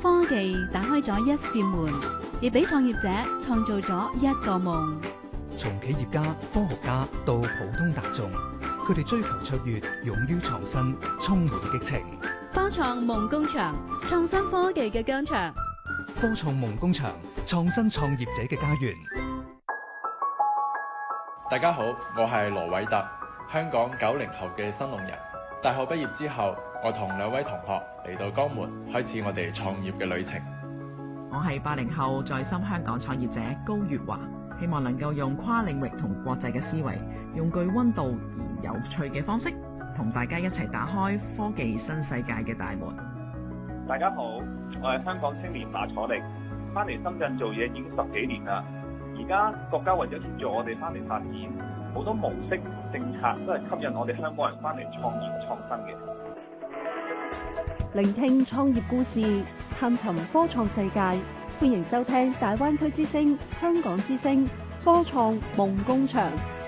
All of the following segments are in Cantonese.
科技打開咗一扇門，亦俾創業者創造咗一個夢。 從企業家、科學家到普通大眾，佢哋追求卓越，勇於創新，充滿激情。 科創夢工場，創新科技嘅疆場。 科創夢工場，創新創業者嘅家園。 大家好，我係羅偉特，香港90後嘅新龍人。大學畢業之後，我同2位同學嚟到江門，開始我哋創業嘅旅程。 我係80後在深香港創業者高月華，希望能夠用跨領域同國際嘅思維，用具溫度而有趣嘅方式，同大家一齊打開科技新世界嘅大門。 大家好，我係香港青年馬楚力，翻嚟深圳做嘢已經10幾年啦。而家國家為咗協助我哋翻嚟發展，好多模式政策都係吸引我哋香港人翻嚟創業創新嘅。 聆聽創業故事，探尋科創世界，歡迎收聽大灣區之聲、香港之聲科創夢工場。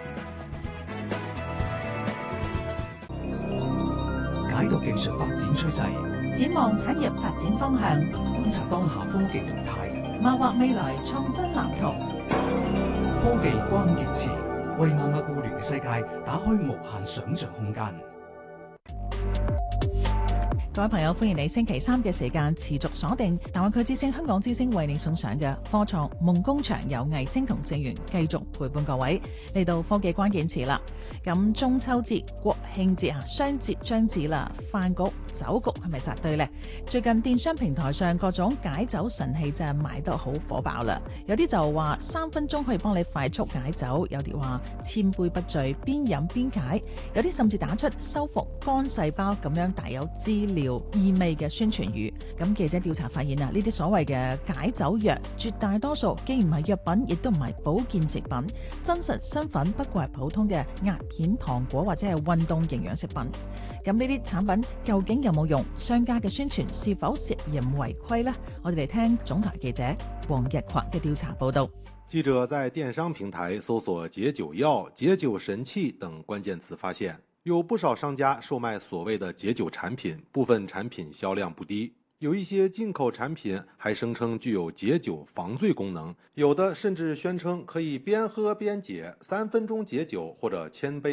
解讀技術發展趨勢， 展望產業發展方向， 觀察當下科技動態， 謀劃未來創新藍圖。 科技關鍵詞，為萬物互聯嘅世界打開無限想像空間。 各位朋友，歡迎你星期3嘅時間持續鎖定大灣區之聲、香港之聲為你送上嘅科創夢工場，有藝星同正源繼續陪伴各位嚟到科技關鍵詞啦。咁中秋節、國慶節啊，雙節將至啦，飯局、酒局係咪扎堆呢？最近電商平台上各種解酒神器就係賣得好火爆啦。有啲就話3分鐘可以幫你快速解酒，有啲話千杯不醉，邊飲邊解，有啲甚至打出修復肝細胞咁樣帶有治療意味嘅宣傳語。咁記者調查發現啊，呢啲所謂嘅解酒藥絕大多數既唔係藥品，亦都唔係保健食品，真實身份不過係普通嘅壓片糖果或者係運動營養食品。咁呢啲產品究竟有冇用？商家嘅宣傳是否涉嫌違規呢？我哋嚟聽總台記者黃日群嘅調查報道。 記者在電商平台搜索解酒藥、解酒神器等關鍵詞，發現有不少商家售賣所謂的解酒產品，部分產品銷量不低，有一些進口產品還聲稱具有解酒防醉功能，有的甚至宣稱可以邊喝邊解，3分鐘解酒或者千杯